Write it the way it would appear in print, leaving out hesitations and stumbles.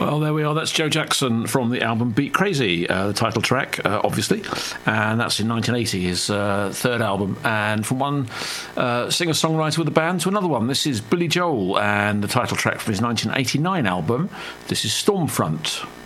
Well, there we are. That's Joe Jackson from the album Beat Crazy, the title track, obviously. And that's in 1980, his third album. And from one singer-songwriter with the band to another one. This is Billy Joel and the title track from his 1989 album. This is Stormfront.